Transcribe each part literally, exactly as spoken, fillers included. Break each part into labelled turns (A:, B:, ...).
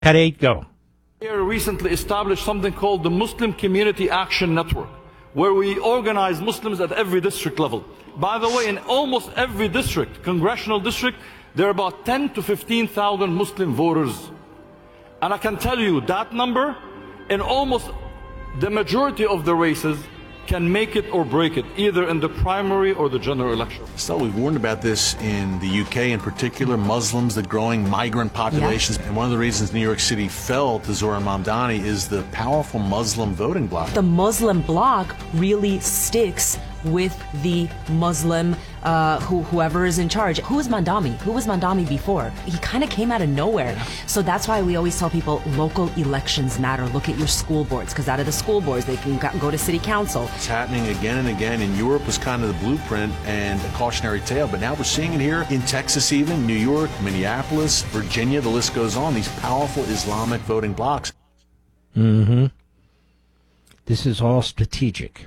A: At eight, go.
B: We recently established something called the Muslim Community Action Network, where we organize Muslims at every district level. By the way, in almost every district, congressional district, there are about ten to fifteen thousand Muslim voters. And I can tell you that number, in almost the majority of the races, can make it or break it, either in the primary or the general election.
C: So we've warned about this in the U K in particular, Muslims, the growing migrant populations. Yeah. And one of the reasons New York City fell to Zohran Mamdani is the powerful Muslim voting bloc.
D: The Muslim bloc really sticks with the Muslim, uh, who, whoever is in charge. Who is Mamdani? Who was Mamdani before? He kind of came out of nowhere. So that's why we always tell people local elections matter. Look at your school boards, because out of the school boards, they can go to city council.
C: It's happening again and again. In Europe was kind of the blueprint and a cautionary tale, but now we're seeing it here in Texas even, New York, Minneapolis, Virginia, the list goes on. These powerful Islamic voting blocs.
A: Mm-hmm. This is all strategic,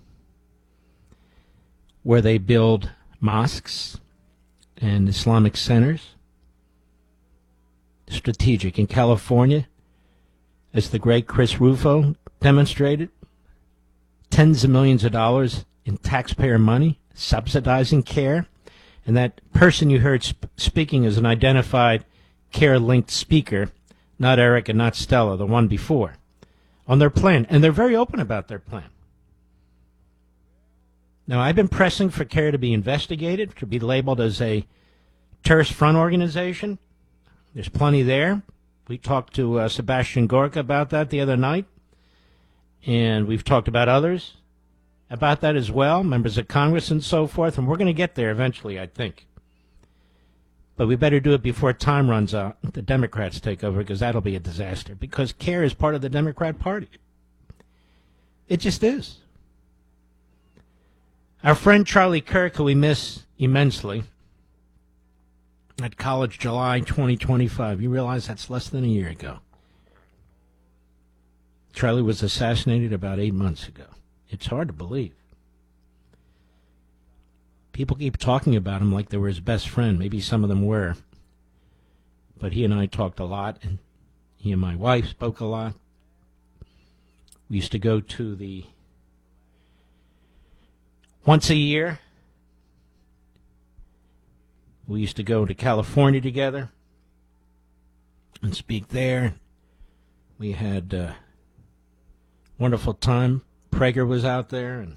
A: where they build mosques and Islamic centers. Strategic. In California, as the great Chris Rufo demonstrated, tens of millions of dollars in taxpayer money subsidizing care. And that person you heard sp- speaking is an identified care-linked speaker, not Eric and not Stella, the one before, on their plan. And they're very open about their plan. Now, I've been pressing for CARE to be investigated, to be labeled as a terrorist front organization. There's plenty there. We talked to uh, Sebastian Gorka about that the other night, and we've talked about others about that as well, members of Congress and so forth, and we're going to get there eventually, I think. But we better do it before time runs out, the Democrats take over, because that'll be a disaster, because CARE is part of the Democrat Party. It just is. Our friend Charlie Kirk, who we miss immensely, at College July twenty twenty-five. You realize that's less than a year ago. Charlie was assassinated about eight months ago. It's hard to believe. People keep talking about him like they were his best friend. Maybe some of them were. But he and I talked a lot, and he and my wife spoke a lot. We used to go to the Once a year, we used to go to California together and speak there. We had a wonderful time. Prager was out there, and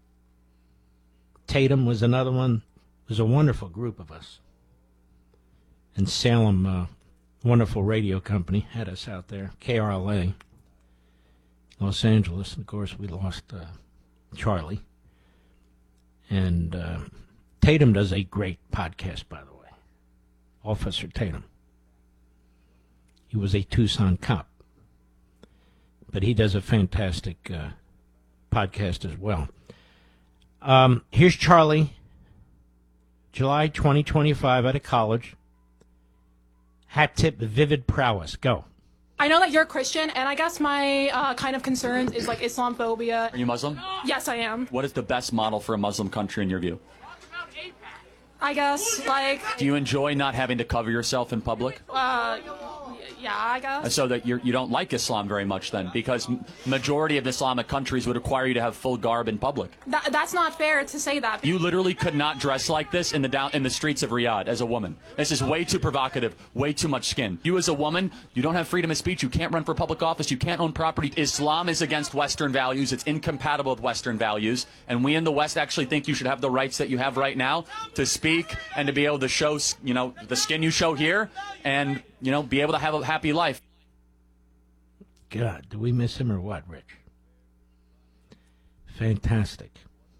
A: Tatum was another one. It was a wonderful group of us. And Salem, uh, wonderful radio company, had us out there, K R L A, Los Angeles. And of course, we lost uh, Charlie. And uh, Tatum does a great podcast, by the way. Officer Tatum. He was a Tucson cop. But he does a fantastic uh, podcast as well. Um, here's Charlie, July twenty twenty-five, out of college. Hat tip, vivid prowess. Go.
E: I know that you're Christian, and I guess my uh, kind of concerns is like Islamophobia.
F: Are you Muslim?
E: Yes, I am.
F: What is the best model for a Muslim country in your view?
E: I guess, like...
F: Do you enjoy not having to cover yourself in public?
E: Uh, yeah, I guess.
F: So that you're, you don't like Islam very much then, because majority of Islamic countries would require you to have full garb in public.
E: That, that's not fair to say that.
F: You literally could not dress like this in the down in the streets of Riyadh as a woman. This is way too provocative, way too much skin. You as a woman, you don't have freedom of speech, you can't run for public office, you can't own property. Islam is against Western values, it's incompatible with Western values, and we in the West actually think you should have the rights that you have right now to speak and to be able to show, you know, the skin you show here, and, you know, be able to have a happy life.
A: God, do we miss him or what, Rich? Fantastic.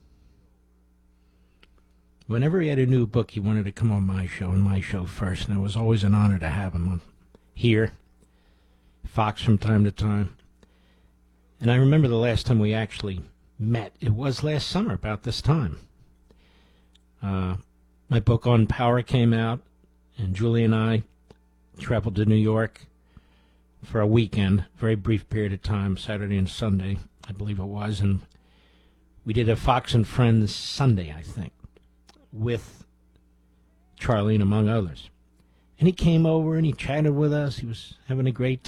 A: Whenever he had a new book, he wanted to come on my show, and my show first, and it was always an honor to have him on here, Fox from time to time. And I remember the last time we actually met. It was last summer, about this time. Uh, my book on power came out, and Julie and I traveled to New York for a weekend, very brief period of time, Saturday and Sunday, I believe it was, and we did a Fox and Friends Sunday, I think, with Charlie and among others. And he came over and he chatted with us. He was having a great